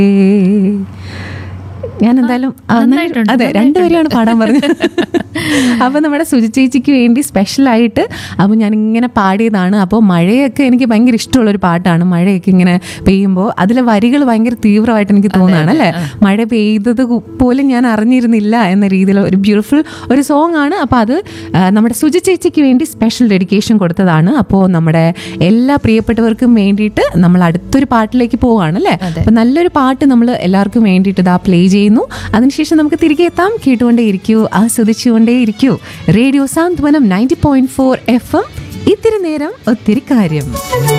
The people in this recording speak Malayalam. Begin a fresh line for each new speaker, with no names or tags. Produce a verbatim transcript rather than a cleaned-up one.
ഞാൻ എന്തായാലും അതെ രണ്ടുപേരെയാണ് പാടാൻ പറഞ്ഞത്. അപ്പോൾ നമ്മുടെ സുജി ചേച്ചിക്ക് വേണ്ടി സ്പെഷ്യലായിട്ട് അപ്പോൾ ഞാനിങ്ങനെ പാടിയതാണ്. അപ്പോൾ മഴയൊക്കെ എനിക്ക് ഭയങ്കര ഇഷ്ടമുള്ളൊരു പാട്ടാണ്. മഴയൊക്കെ ഇങ്ങനെ പെയ്യുമ്പോൾ അതിലെ വരികൾ ഭയങ്കര തീവ്രമായിട്ട് എനിക്ക് തോന്നുകയാണ് അല്ലേ. മഴ പെയ്തത് പോലും ഞാൻ അറിഞ്ഞിരുന്നില്ല എന്ന രീതിയിൽ ഒരു ബ്യൂട്ടിഫുൾ ഒരു സോങ് ആണ്. അപ്പോൾ അത് നമ്മുടെ സുജി ചേച്ചിക്ക് വേണ്ടി സ്പെഷ്യൽ ഡെഡിക്കേഷൻ കൊടുത്തതാണ്. അപ്പോൾ നമ്മുടെ എല്ലാ പ്രിയപ്പെട്ടവർക്കും വേണ്ടിയിട്ട് നമ്മൾ അടുത്തൊരു പാട്ടിലേക്ക് പോവുകയാണ് അല്ലേ. അപ്പോൾ നല്ലൊരു പാട്ട് നമ്മൾ എല്ലാവർക്കും വേണ്ടിയിട്ട് ഇതാ പ്ലേ ചെയ്യുന്നു. അതിനുശേഷം നമുക്ക് തിരികെ എത്താം. കേട്ടുകൊണ്ടേ ഇരിക്കൂ, ആസ്വദിച്ചുകൊണ്ടേ ഇരിക്കൂ. റേഡിയോ സാന്ത്വനം ninety point four F M. ഇത്തിരി നേരം ഒത്തിരി കാര്യം.